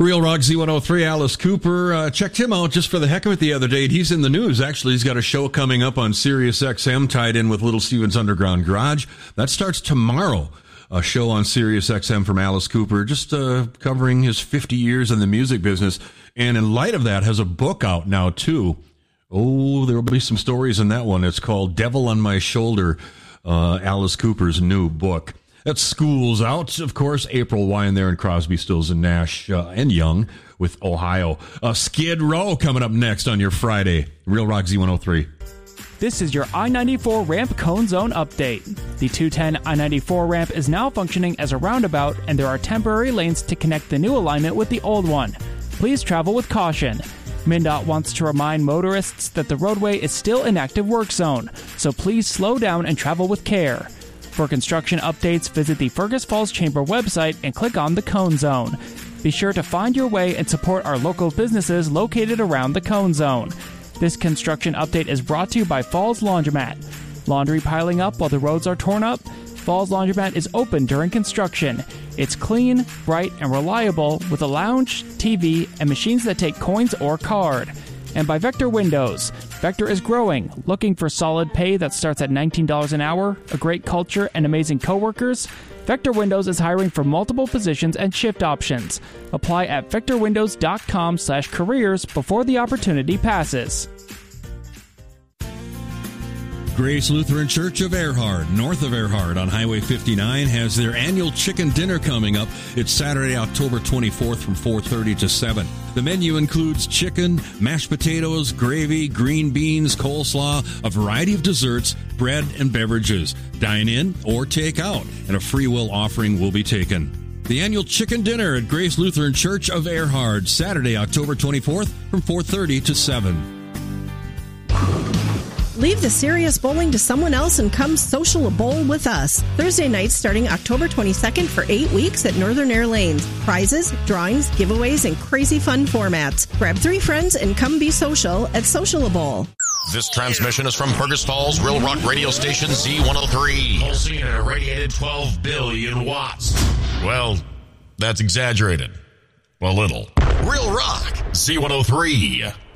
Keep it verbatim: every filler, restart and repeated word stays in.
Real Rock Z one oh three, Alice Cooper. Uh, checked him out just for the heck of it the other day. He's in the news. Actually, he's got a show coming up on Sirius X M tied in with Little Steven's Underground Garage. That starts tomorrow. A show on Sirius X M from Alice Cooper, just uh, covering his fifty years in the music business. And in light of that, has a book out now, too. Oh, there will be some stories in that one. It's called Devil on My Shoulder, uh, Alice Cooper's new book. That school's out, of course. April Wine there in Crosby, Stills, and Nash, uh, and Young with Ohio. Uh, Skid Row coming up next on your Friday. Real Rock Z one oh three. This is your I ninety-four ramp cone zone update. The two ten I ninety-four ramp is now functioning as a roundabout, and there are temporary lanes to connect the new alignment with the old one. Please travel with caution. MnDOT wants to remind motorists that the roadway is still an active work zone, so please slow down and travel with care. For construction updates, visit the Fergus Falls Chamber website and click on the Cone Zone. Be sure to find your way and support our local businesses located around the Cone Zone. This construction update is brought to you by Falls Laundromat. Laundry piling up while the roads are torn up? Falls Laundromat is open during construction. It's clean, bright, and reliable with a lounge, T V, and machines that take coins or card. And by Vector Windows. Vector is growing. Looking for solid pay that starts at nineteen dollars an hour, a great culture, and amazing coworkers? Vector Windows is hiring for multiple positions and shift options. Apply at vectorwindows.com slash careers before the opportunity passes. Grace Lutheran Church of Earhart, north of Earhart on Highway fifty-nine, has their annual chicken dinner coming up. It's Saturday, October twenty-fourth from four thirty to seven. The menu includes chicken, mashed potatoes, gravy, green beans, coleslaw, a variety of desserts, bread, and beverages. Dine in or take out, and a free will offering will be taken. The annual chicken dinner at Grace Lutheran Church of Earhart, Saturday, October twenty-fourth from four thirty to seven. Leave the serious bowling to someone else and come social a bowl with us. Thursday nights starting October twenty-second for eight weeks at Northern Air Lanes. Prizes, drawings, giveaways, and crazy fun formats. Grab three friends and come be social at Social a Bowl. This transmission is from Fergus Falls, Real Rock radio station Z one oh three. Pulsing at a radiated twelve billion watts. Well, that's exaggerated. A little. Real Rock Z one oh three.